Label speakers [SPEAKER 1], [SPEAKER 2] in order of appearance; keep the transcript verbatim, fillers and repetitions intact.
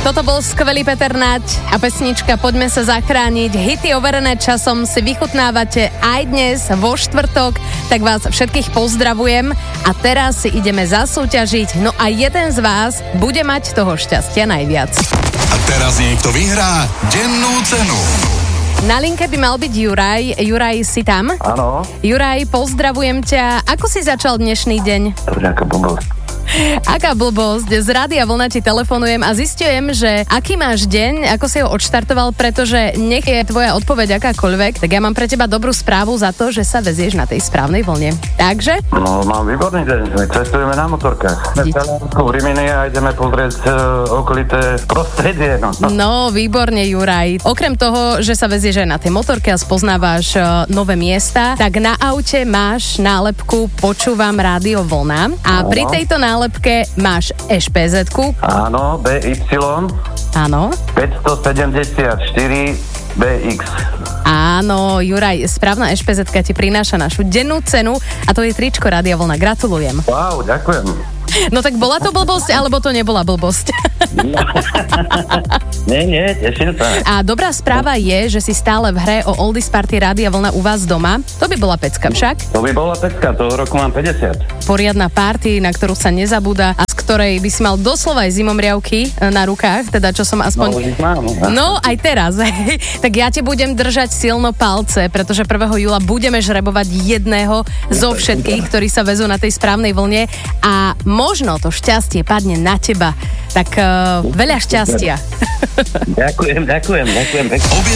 [SPEAKER 1] Toto bol skvelý Peter Nať a pesnička Poďme sa zachrániť. Hity overené časom si vychutnávate aj dnes vo štvrtok, tak vás všetkých pozdravujem a teraz si ideme zasúťažiť, no a jeden z vás bude mať toho šťastia najviac.
[SPEAKER 2] A teraz niekto vyhrá dennú cenu.
[SPEAKER 1] Na linke by mal byť Juraj. Juraj, si tam?
[SPEAKER 3] Áno.
[SPEAKER 1] Juraj, pozdravujem ťa. Ako si začal dnešný deň?
[SPEAKER 3] To je nejaká blbosť.
[SPEAKER 1] Aká blbosť, z Rádia Vlna ti telefonujem a zistujem, že aký máš deň, ako si ho odštartoval, pretože nech je tvoja odpoveď akákoľvek, tak ja mám pre teba dobrú správu za to, že sa vezieš na tej správnej vlne. Takže?
[SPEAKER 3] No, mám výborný deň, my cestujeme na motorkách. Sme v Rimini a ideme pozrieť uh, okolité prostredie. No.
[SPEAKER 1] no, výborne, Juraj. Okrem toho, že sa vezieš aj na tej motorke a spoznávaš uh, nové miesta, tak na aute máš nálepku Počúvam Rádio Vlna a
[SPEAKER 3] no.
[SPEAKER 1] pri tejto nálepke nálepke máš ešpezetku.
[SPEAKER 3] Áno, bé ypsilon.
[SPEAKER 1] Áno.
[SPEAKER 3] päťstosedemdesiatštyri bé iks.
[SPEAKER 1] Áno, Juraj, správna ešpezetka ti prináša našu dennú cenu a to je tričko Rádia Vlna. Gratulujem.
[SPEAKER 3] Wow, ďakujem.
[SPEAKER 1] No tak bola to blbosť, alebo to nebola blbosť?
[SPEAKER 3] No. nie, nie, teším sa.
[SPEAKER 1] A dobrá správa je, že si stále v hre o Oldies Party Rádia Vlna u vás doma. To by bola pecka však.
[SPEAKER 3] To by bola pecka, toho roku mám päťdesiat.
[SPEAKER 1] Poriadna party, na ktorú sa nezabúda a z ktorej by si mal doslova aj zimomriavky na rukách, teda čo som aspoň...
[SPEAKER 3] No, už mám.
[SPEAKER 1] No, aj teraz. Tak ja ti budem držať silno palce, pretože prvého júla budeme žrebovať jedného zo všetkých, ktorí sa vezú na tej správnej vlne a možno to šťastie padne na teba. Tak uh, veľa šťastia.
[SPEAKER 3] Ďakujem, ďakujem, ďakujem.